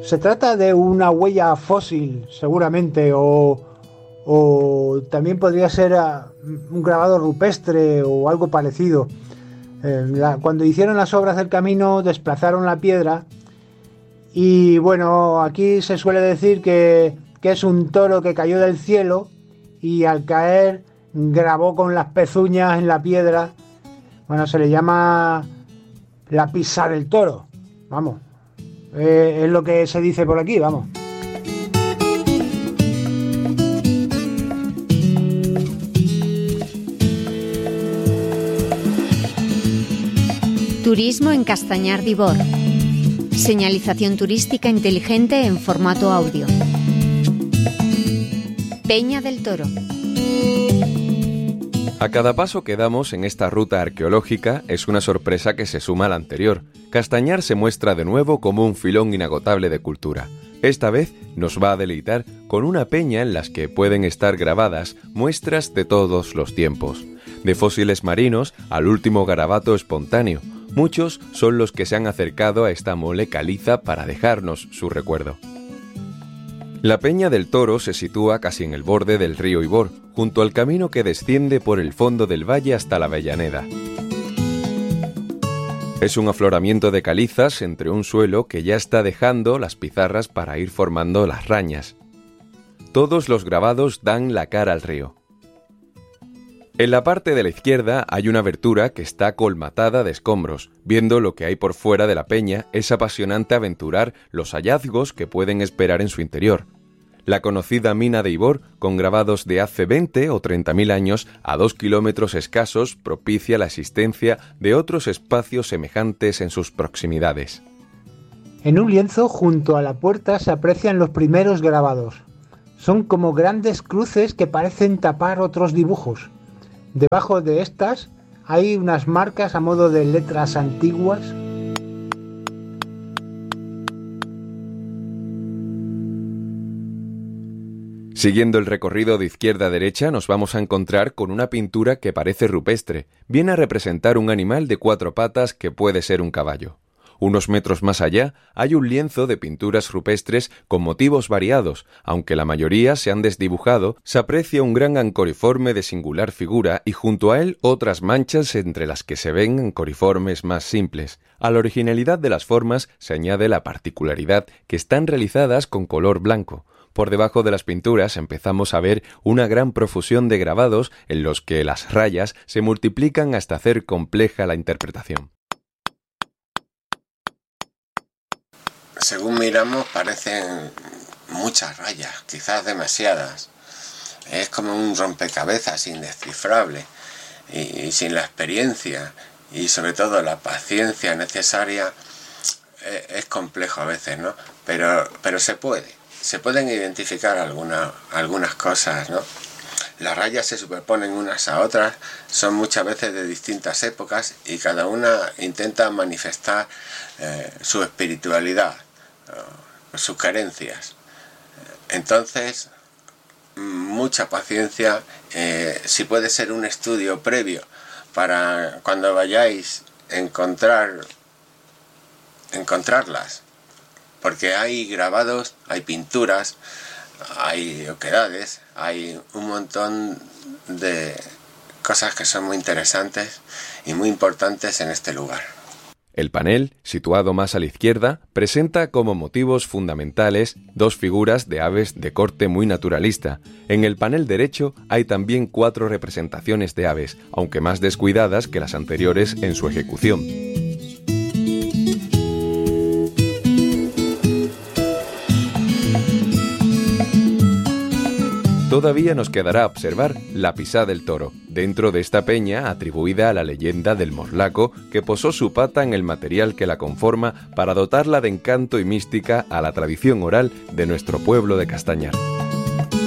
Se trata de una huella fósil, seguramente, o también podría ser un grabado rupestre o algo parecido. Cuando hicieron las obras del camino desplazaron la piedra y bueno, aquí se suele decir que es un toro que cayó del cielo y al caer grabó con las pezuñas en la piedra. Bueno, se le llama la pisa del toro, vamos, es lo que se dice por aquí, vamos. Turismo en Castañar de Ibor. Señalización turística inteligente en formato audio. Peña del Toro. A cada paso que damos en esta ruta arqueológica es una sorpresa que se suma a la anterior. Castañar se muestra de nuevo como un filón inagotable de cultura. Esta vez nos va a deleitar con una peña en las que pueden estar grabadas muestras de todos los tiempos, de fósiles marinos al último garabato espontáneo. Muchos son los que se han acercado a esta mole caliza para dejarnos su recuerdo. La Peña del Toro se sitúa casi en el borde del río Ibor, junto al camino que desciende por el fondo del valle hasta la Avellaneda. Es un afloramiento de calizas entre un suelo que ya está dejando las pizarras para ir formando las rañas. Todos los grabados dan la cara al río. En la parte de la izquierda hay una abertura que está colmatada de escombros. Viendo lo que hay por fuera de la peña, es apasionante aventurar los hallazgos que pueden esperar en su interior. La conocida mina de Ibor, con grabados de hace 20 o 30.000 años, a 2 kilómetros escasos, propicia la existencia de otros espacios semejantes en sus proximidades. En un lienzo junto a la puerta se aprecian los primeros grabados. Son como grandes cruces que parecen tapar otros dibujos. Debajo de estas hay unas marcas a modo de letras antiguas. Siguiendo el recorrido de izquierda a derecha nos vamos a encontrar con una pintura que parece rupestre. Viene a representar un animal de 4 patas que puede ser un caballo. Unos metros más allá hay un lienzo de pinturas rupestres con motivos variados, aunque la mayoría se han desdibujado, se aprecia un gran ancoriforme de singular figura y junto a él otras manchas entre las que se ven ancoriformes más simples. A la originalidad de las formas se añade la particularidad que están realizadas con color blanco. Por debajo de las pinturas empezamos a ver una gran profusión de grabados en los que las rayas se multiplican hasta hacer compleja la interpretación. Según miramos parecen muchas rayas, quizás demasiadas. Es como un rompecabezas indescifrable y sin la experiencia y sobre todo la paciencia necesaria es complejo a veces, ¿no? Pero se pueden identificar algunas cosas, ¿no? Las rayas se superponen unas a otras, son muchas veces de distintas épocas y cada una intenta manifestar su espiritualidad, sus carencias. Entonces, mucha paciencia, si puede ser un estudio previo para cuando vayáis a encontrarlas, porque hay grabados, hay pinturas, hay oquedades, hay un montón de cosas que son muy interesantes y muy importantes en este lugar. El panel, situado más a la izquierda, presenta como motivos fundamentales 2 figuras de aves de corte muy naturalista. En el panel derecho hay también 4 representaciones de aves, aunque más descuidadas que las anteriores en su ejecución. Todavía nos quedará observar la Pisá del Toro, dentro de esta peña atribuida a la leyenda del morlaco que posó su pata en el material que la conforma para dotarla de encanto y mística a la tradición oral de nuestro pueblo de Castañar.